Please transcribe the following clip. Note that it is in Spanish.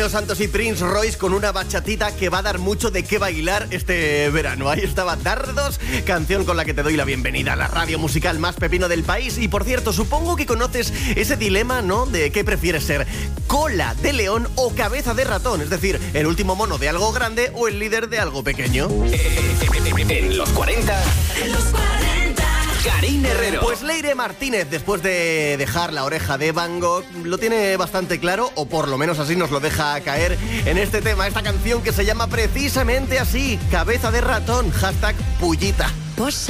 Los Santos y Prince Royce con una bachatita que va a dar mucho de qué bailar este verano. Ahí estaba Dardos, canción con la que te doy la bienvenida a la radio musical más pepino del país. Y por cierto, supongo que conoces ese dilema, ¿no? De qué prefieres ser, cola de león o cabeza de ratón. Es decir, el último mono de algo grande o el líder de algo pequeño. En los 40. En los 40. Karine Herrero. Pues Leire Martínez, después de dejar la oreja de Van Gogh, lo tiene bastante claro, o por lo menos así nos lo deja caer en este tema, esta canción que se llama precisamente así, Cabeza de Ratón, #Pullita.